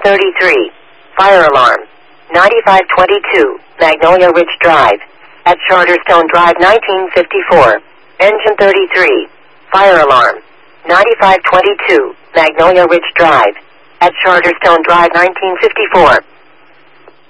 33. Fire alarm. 9522, Magnolia Ridge Drive. At Charterstone Drive, 1954. Engine 33. Fire alarm. 9522, Magnolia Ridge Drive. At Charterstone Drive, 1954.